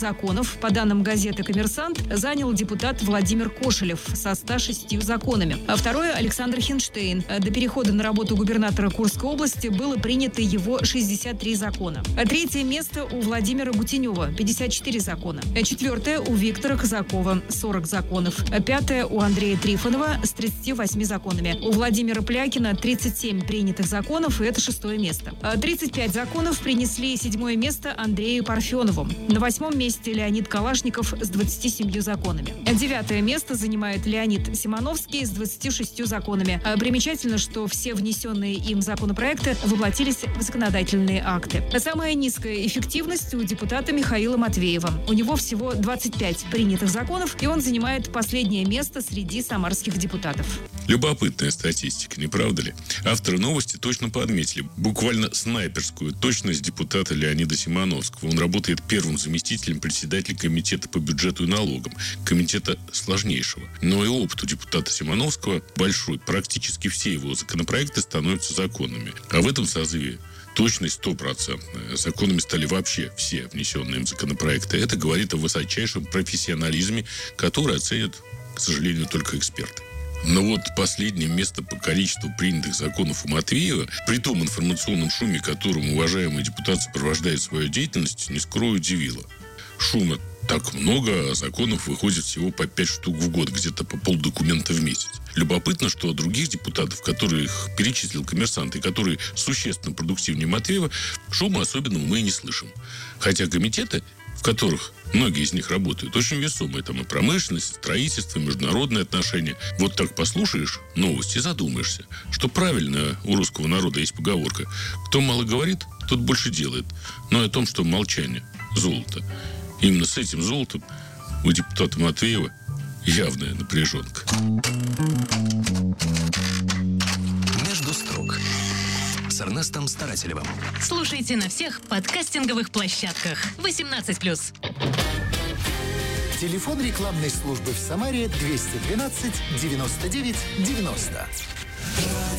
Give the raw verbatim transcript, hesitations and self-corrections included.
законов, по данным газеты «Коммерсант», занял депутат Владимир Кошелев со ста шестью законами. А второе – Александр Хинштейн. До перехода на работу губернатора Курской области было принято его шестьдесят три закона. А третье место у Владимира Гутенева – пятьдесят четыре закона. А четвертое у Виктора Казакова – сорок законов. А пятое у Андрея Трифонова с тридцатью восьмью законами. У Владимира Плякина тридцать семь принятых законов, и это шестое место. А тридцать пять законов принесли седьмое место Андрею Парфенову. На восьмом месте Леонид Калашников с двадцатью семью законами. Девятое место занимает Леонид Симоновский с двадцатью шестью законами. А примечательно, что все внесенные им законопроекты воплотились в законодательные акты. А самая низкая эффективность у депутата Михаила Матвеева. У него всего двадцать пять принятых законов, и он занимает последнее место среди самарских депутатов. Любопытная статистика, не правда ли? Авторы новости точно подметили буквально снайперскую точность депутата Леонида Симоновского. Он работает первым заместителем председателя комитета по бюджету и налогам. Комитета сложнейшего. Но и опыт у депутата Симоновского большой. Практически все его законопроекты становятся законными. А в этом созыве точность стопроцентная. Законами стали вообще все внесенные им законопроекты. Это говорит о высочайшем профессионализме, который оценят, к сожалению, только эксперты. Но вот последнее место по количеству принятых законов у Матвеева, при том информационном шуме, которым уважаемый депутат сопровождает свою деятельность, не скрою, удивило. Шума так много, а законов выходит всего по пять штук в год, где-то по полдокумента в месяц. Любопытно, что от других депутатов, которых перечислил «Коммерсант» и которые существенно продуктивнее Матвеева, шума особенного мы и не слышим. Хотя комитеты, в которых многие из них работают, очень весомые. Там и промышленность, и строительство, и международные отношения. Вот так послушаешь новости и задумаешься, что правильно у русского народа есть поговорка: кто мало говорит, тот больше делает. Но и о том, что молчание – золото. Именно с этим золотом у депутата Матвеева явная напряженка. «Между строк» с Эрнестом Старателевым. Слушайте на всех подкастинговых площадках. восемнадцать плюс. Телефон рекламной службы в Самаре двести двенадцать девяносто девять девяносто.